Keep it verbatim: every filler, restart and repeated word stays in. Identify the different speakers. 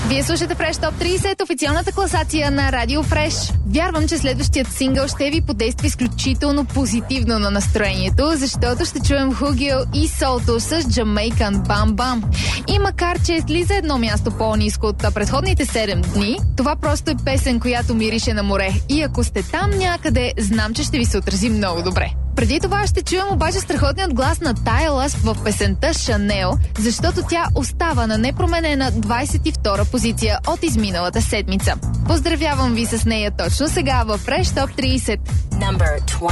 Speaker 1: Вие слушате Fresh Top трийсет, официалната класация на Радио Fresh. Вярвам, че следващият сингъл ще ви подейства изключително позитивно на настроението, защото ще чуем Хугио и Солто с Jamaican Bam Bam. И макар, че слиза едно място по-ниско от предходните седем дни, това просто е песен, която мирише на море. И ако сте там някъде, знам, че ще ви се отрази много добре. Преди това ще чуем обаче страхотният глас на Тая Лъс в песента Шанел, защото тя остава на непроменена двадесет и втора позиция от изминалата седмица. Поздравявам ви с нея точно сега в Fresh Top трийсет.